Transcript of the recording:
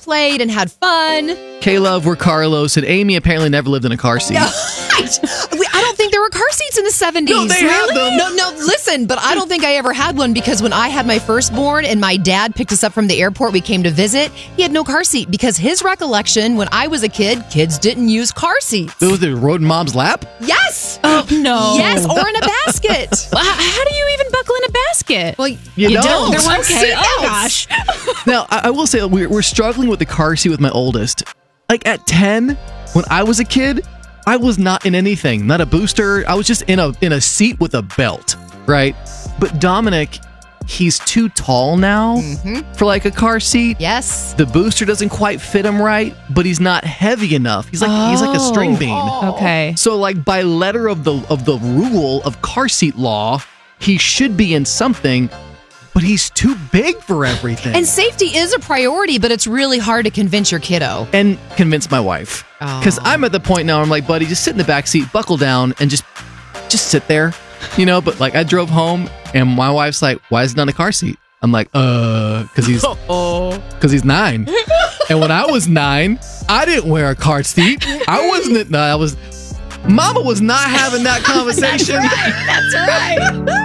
played and had fun. Caleb, we're Carlos, and Amy apparently never lived in a car seat. I don't think there were car seats in the 70s. No, they had them. No, listen, but I don't think I ever had one because when I had my firstborn and my dad picked us up from the airport, we came to visit, he had no car seat because his recollection when I was a kid, kids didn't use car seats. Was it rode in mom's lap? Yes. Oh, no. Yes, or in a basket. How do you even buckle in a basket? Well, You don't. There weren't Okay. Oh, seatbelts. gosh. Now, I will say we're struggling with the car seat with my oldest. Like at 10, when I was a kid, I was not in anything, not a booster. I was just in a seat with a belt, right? But Dominic, he's too tall now for like a car seat. Yes. The booster doesn't quite fit him right, but he's not heavy enough. He's like a string bean. Okay. So like by letter of the rule of car seat law, he should be in something, but he's too big for everything. And safety is a priority, but it's really hard to convince your kiddo. And convince my wife. Because I'm at the point now, I'm like, buddy, just sit in the back seat, buckle down, and just sit there. You know, but like I drove home and my wife's like, why is it not a car seat? I'm like, because he's 9. And when I was 9, I didn't wear a car seat. Mama was not having that conversation. That's right.